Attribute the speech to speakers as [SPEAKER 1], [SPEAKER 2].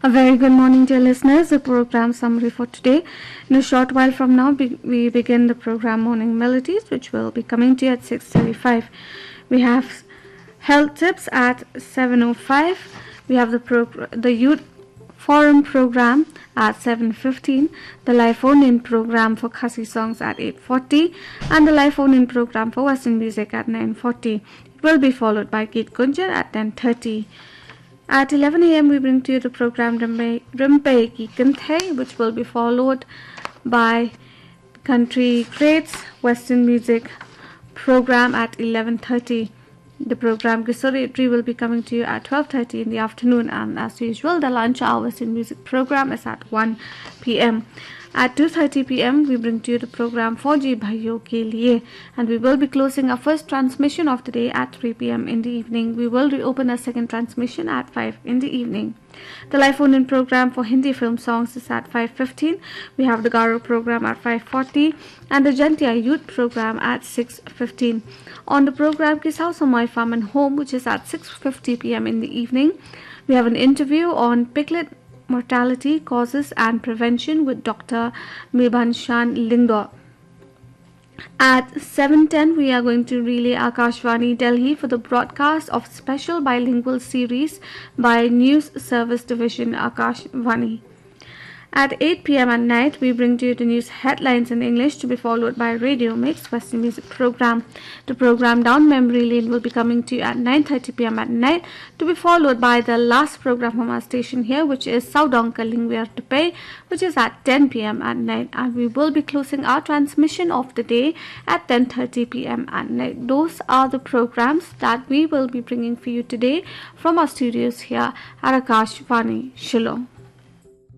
[SPEAKER 1] A very good morning, dear listeners. The program summary for today. In a short while from now, we begin the program Morning Melodies, which will be coming to you at 6:35. We have health tips at 7:05. We have the youth forum program at 7:15, the live phone-in program for Khasi songs at 8:40, and the live phone-in program for Western music at 9:40. It will be followed by Geet Gunjan at 10:30. At 11 a.m. we bring to you the program Rimpe Ki Kanthe, which will be followed by Country Greats Western Music program at 11:30. The program Gisoretri will be coming to you at 12:30 in the afternoon, and as usual the lunch hour Western Music program is at 1 p.m. At 2:30 p.m. we bring to you the program 4G Bhaiyo Ke Liye, and we will be closing our first transmission of the day at 3 p.m. in the evening. We will reopen a second transmission at 5 in the evening. The live phone-in program for Hindi film songs is at 5:15. We have the Garo program at 5:40 and the Jantia Youth program at 6:15. On the program Kisao Samay Farm and Home, which is at 6:50 p.m. in the evening, we have an interview on piglet mortality causes and prevention with Dr. Mibanshan Lingdo. At 7:10 we are going to relay Akashvani Delhi for the broadcast of special bilingual series by News Service Division Akashvani. At 8 p.m. at night, we bring to you the news headlines in English, to be followed by Radio Mix Western Music program. The program Down Memory Lane will be coming to you at 9:30 p.m. at night, to be followed by the last program from our station here, which is Saudong Kaling We Are to Pay, which is at 10 p.m. at night, and we will be closing our transmission of the day at 10:30 p.m. at night. Those are the programs that we will be bringing for you today from our studios here at Akashvani Shillong.